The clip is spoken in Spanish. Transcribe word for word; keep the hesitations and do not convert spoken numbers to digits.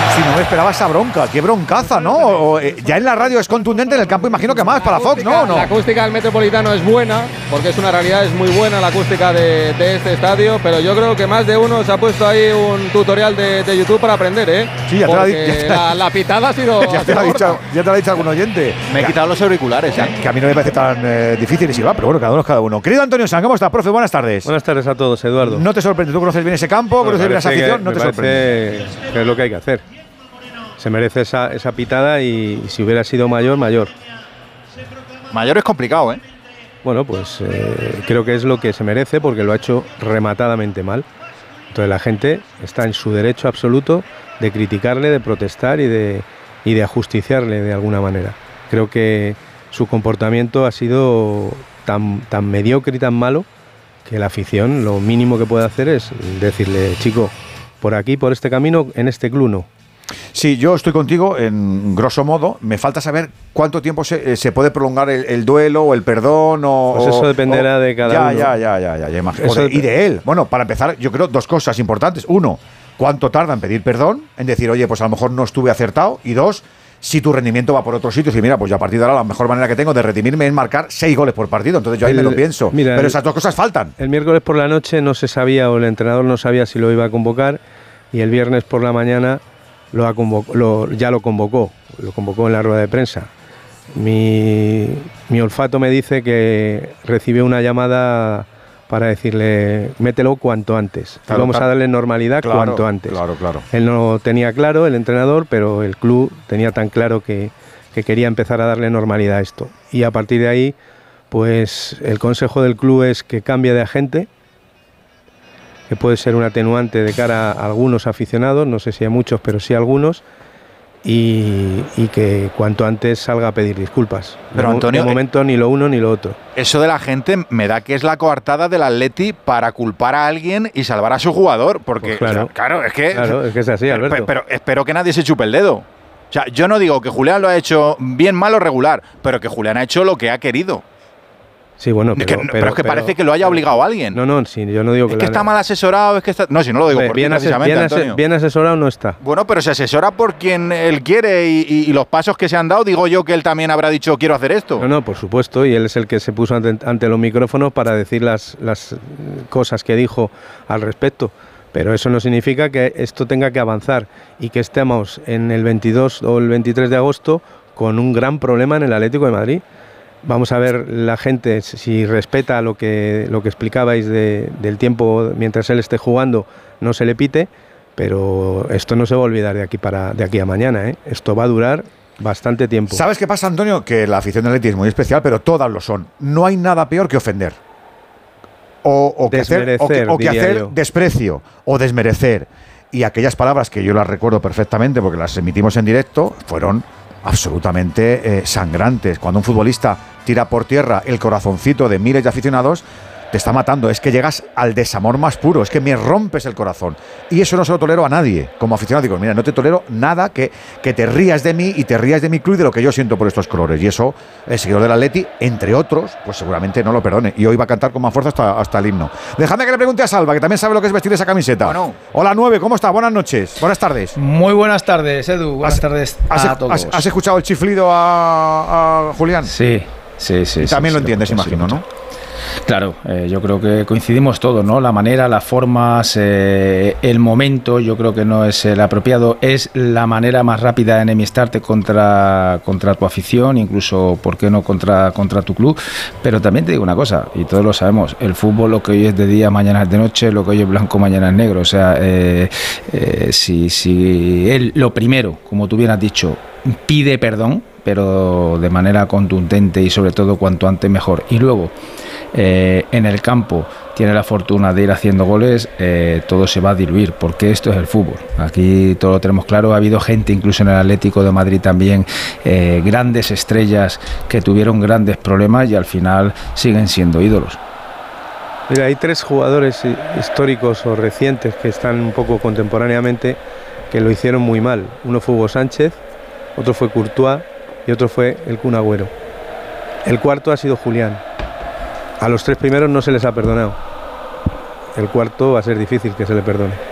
Si no me esperaba esa bronca, qué broncaza, ¿no? O, eh, ya en la radio es contundente, en el campo imagino que más para Fox, ¿no? ¿no? La acústica del Metropolitano es buena, porque es una realidad, es muy buena la acústica de, de este estadio, pero yo creo que más de uno se ha puesto ahí un tutorial de, de YouTube para aprender, ¿eh? Sí, ya te lo ha Porque dicho. La, la pitada ha sido. Ya te lo ha dicho, ya te lo ha dicho algún oyente. Me he quitado los auriculares, Que, ¿eh? que a mí no me parece tan eh, difícil y si va, pero bueno, cada uno es cada uno. Querido Antonio San, ¿cómo estás, profe? Buenas tardes. Buenas tardes a todos, Eduardo. No te sorprende, tú conoces bien ese campo, conoces bien esa afición, no te sorprende. sorprende. Que es lo que hay que hacer. Se merece esa, esa pitada y, y si hubiera sido mayor, mayor. Mayor es complicado, ¿eh? Bueno, pues eh, creo que es lo que se merece porque lo ha hecho rematadamente mal. Entonces la gente está en su derecho absoluto de criticarle, de protestar y de, y de ajusticiarle de alguna manera. Creo que su comportamiento ha sido tan, tan mediocre y tan malo que la afición lo mínimo que puede hacer es decirle, chico, por aquí, por este camino, en este club no. Sí, yo estoy contigo en grosso modo. Me falta saber cuánto tiempo se, se puede prolongar el, el duelo o el perdón o... Pues eso o, dependerá o, de cada ya, uno. Ya, ya, ya, ya, ya imagino. Eso O de, de- y de él. Bueno, para empezar, yo creo dos cosas importantes. Uno, cuánto tarda en pedir perdón, en decir, oye, pues a lo mejor no estuve acertado. Y dos, si tu rendimiento va por otro sitio, y decir, mira, pues yo a partir de ahora la mejor manera que tengo de redimirme es marcar seis goles por partido. Entonces yo ahí El- me lo pienso. mira, Pero el- esas dos cosas faltan. El miércoles por la noche no se sabía o el entrenador no sabía si lo iba a convocar y el viernes por la mañana lo ha convoc- lo- ya lo convocó, lo convocó en la rueda de prensa. Mi, mi olfato me dice que recibió una llamada para decirle, mételo cuanto antes. Claro, Vamos claro. a darle normalidad Claro, cuanto antes. Claro, claro. Él no tenía claro, el entrenador, pero el club tenía tan claro que, que quería empezar a darle normalidad a esto. Y a partir de ahí, pues el consejo del club es que cambie de agente, que puede ser un atenuante de cara a algunos aficionados, no sé si a muchos, pero sí a algunos, y, y que cuanto antes salga a pedir disculpas. Pero, de, mo- Antonio, de momento ni lo uno ni lo otro. Eso de la gente me da que es la coartada del Atleti para culpar a alguien y salvar a su jugador. Porque, Pues claro. o sea, claro, es que. Claro, es que es así, Alberto. Pero, pero espero que nadie se chupe el dedo. O sea, yo no digo que Julián lo ha hecho bien, mal o regular, pero que Julián ha hecho lo que ha querido. Sí, bueno, Es pero, que- pero es que parece que lo haya obligado a alguien. No, no, sí, yo no digo que Es lo que haya- está mal asesorado, es que está. No, si no lo digo Hombre, por ti, bien, ase- precisamente, bien ase- Antonio. bien asesorado no está. Bueno, pero se asesora por quien él quiere y, y- y los pasos que se han dado, digo yo que él también habrá dicho quiero hacer esto. No, no, por supuesto, y él es el que se puso ante, ante los micrófonos para decir las, las cosas que dijo al respecto. Pero eso no significa que esto tenga que avanzar y que estemos en el veintidós o el veintitrés de agosto con un gran problema en el Atlético de Madrid. Vamos a ver la gente si respeta lo que, lo que explicabais de, del tiempo mientras él esté jugando, no se le pite, pero esto no se va a olvidar de aquí, para, de aquí a mañana, ¿eh? Esto va a durar bastante tiempo. ¿Sabes qué pasa, Antonio? Que la afición del Atleti es muy especial, pero todas lo son. No hay nada peor que ofender. O, o que hacer, o que, Desmerecer, o que diría hacer yo. desprecio o desmerecer. Y aquellas palabras que yo las recuerdo perfectamente porque las emitimos en directo fueron absolutamente eh, sangrantes. Cuando un futbolista tira por tierra el corazoncito de miles de aficionados, te está matando. Es que llegas al desamor más puro, es que me rompes el corazón. Y eso no se lo tolero a nadie. Como aficionado digo, mira, no te tolero nada que, que te rías de mí y te rías de mi club y de lo que yo siento por estos colores. Y eso, el seguidor del Atleti, entre otros, pues seguramente no lo perdone. Y hoy va a cantar con más fuerza hasta, hasta el himno. Dejadme que le pregunte a Salva, que también sabe lo que es vestir esa camiseta. Bueno. Hola, nueve, ¿cómo está? Buenas noches, buenas tardes. Muy buenas tardes, Edu. Buenas ¿Has- tardes ¿Has, a todos. has- has escuchado el chiflido a, a Julián? Sí, sí, sí. Y sí, también sí, lo entiendes, sí, imagino, sí, ¿no? Claro, eh, yo creo que coincidimos todos, ¿no? La manera, las formas, eh, el momento, yo creo que no es el apropiado. Es la manera más rápida de enemistarte contra, contra tu afición, incluso, ¿por qué no?, contra, contra tu club. Pero también te digo una cosa, y todos lo sabemos, el fútbol lo que hoy es de día, mañana es de noche, lo que hoy es blanco, mañana es negro. O sea, eh, eh, si, si él, lo primero, como tú bien has dicho, pide perdón, pero de manera contundente y sobre todo cuanto antes mejor. Y luego, eh, en el campo tiene la fortuna de ir haciendo goles, eh, todo se va a diluir, porque esto es el fútbol. Aquí todo lo tenemos claro. Ha habido gente, incluso en el Atlético de Madrid también, eh, grandes estrellas que tuvieron grandes problemas y al final siguen siendo ídolos. Mira, hay tres jugadores históricos o recientes que están un poco contemporáneamente que lo hicieron muy mal. Uno fue Hugo Sánchez, otro fue Courtois y otro fue el Kun Agüero. El cuarto ha sido Julián. A los tres primeros no se les ha perdonado. El cuarto va a ser difícil que se le perdone.